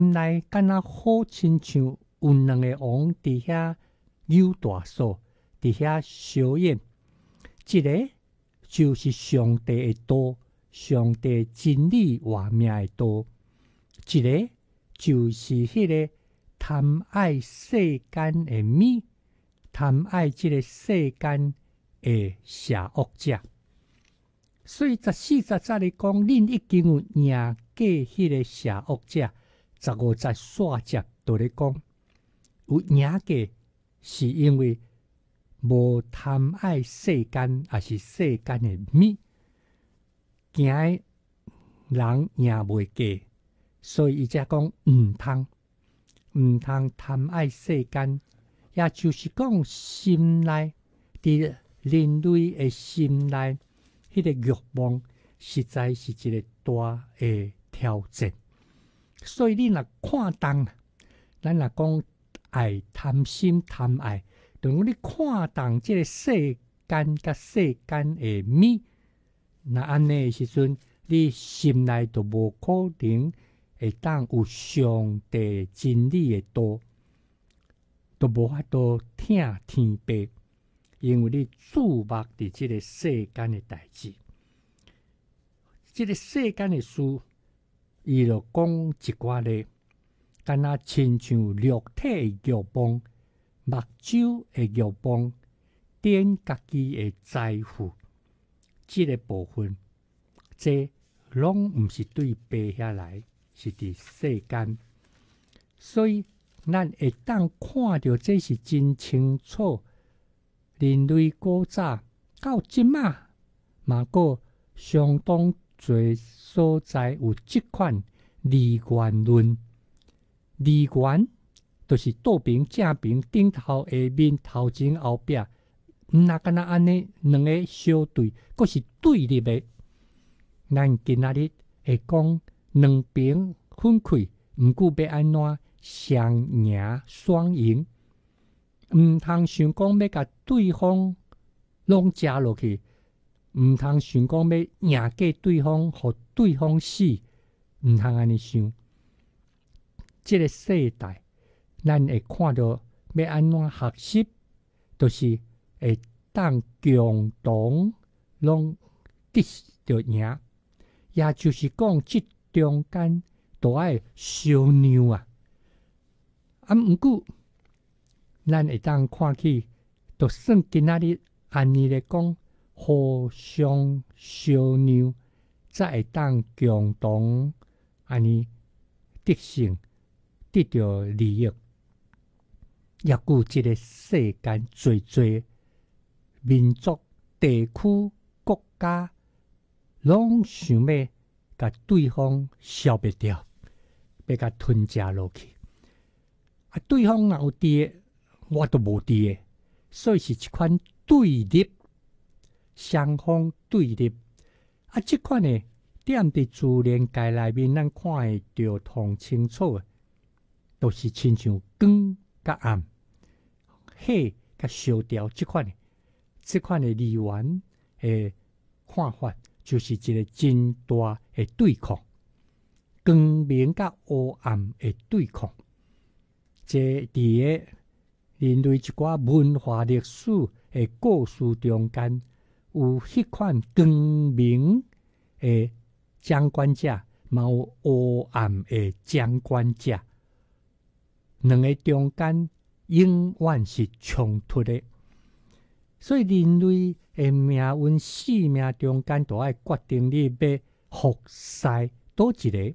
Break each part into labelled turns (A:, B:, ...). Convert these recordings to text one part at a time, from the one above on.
A: 内敢若好亲像有两个王伫遐有大数，伫遐相演。一个就是上帝的道，上帝真理活命的道；一个就是迄个贪爱世间的美，贪爱这个世间的邪恶者。所以14、13咧讲，恁已经有赢过迄个邪恶者。15、16节都咧讲，有赢过，是因为无贪爱世间，也是世间的美，惊的人赢袂过，所以伊才讲毋通贪爱世间，也就是讲心内伫人类的心内，迄个欲望实在是一个大的挑战。所以你若看重，咱若讲爱贪心贪爱，等于你看重即个世间甲世间的美，那安尼的时阵，你心内就无可能会当有上帝真理的道，都无法度听天白，因为你注目伫即个世间的代志，即个世间的事。伊就讲一寡咧，敢若亲像肉体的欲望、目睭的欲望、点家己的财富，即个部分，这拢毋是对白遐来，是伫世间。所以，咱会当看到这是真清楚。人类古早到即马，嘛个相当。侪所在有即款二元论，二元就是倒边、正边、顶头、下面、头前、后壁，毋若敢若安尼两个相对，佫是对立的。咱今仔日会讲两边分开，毋过要安怎双赢双赢，毋通想讲要甲对方拢食落去。毋通想讲要赢过对方，互对方死，毋通安尼想。这个世代，咱会看到要安怎学习，就是会当共同拢得着赢，也就是讲，即中间都爱相让啊。毋过，咱会当看起，就算今仔日安尼咧讲。互相相让，才会当共同安尼得胜，得到利益。也有即个世间侪民族、地区、国家，拢想要甲对方消灭掉，要甲吞食落去。啊，对方若有伫的，我都无伫的，所以是一款对立。双方对立啊，即款呢点伫自然界内面，咱看会着通清楚的，都是亲像光甲暗、火甲烧掉即款的，即款的二元的看法，就是一个真大的对抗，光明甲黑暗的对抗。这伫个人类一寡文化历史的故事中间。有迄款光明的掌管者，嘛有黑暗的掌管者，两个中间永远是冲突的。所以人类的命运、生命中间，都爱决定你要服侍倒一个。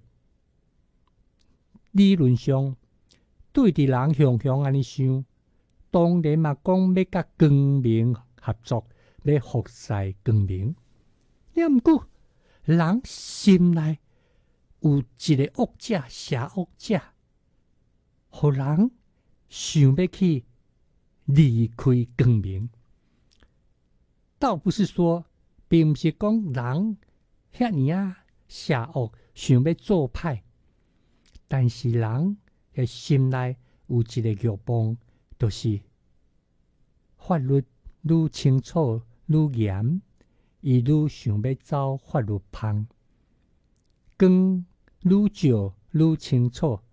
A: 理论上，对的人向安尼想，当然嘛讲要甲光明合作。要服侍光明，也毋过人心内有一个恶者、邪恶者，互人想要去离开光明。倒不是说，并不是讲人遐尼啊邪恶，想要做歹，但是人的心内有一个欲望，就是法律愈清楚。愈严，伊愈想要走法律旁；光愈照愈清楚，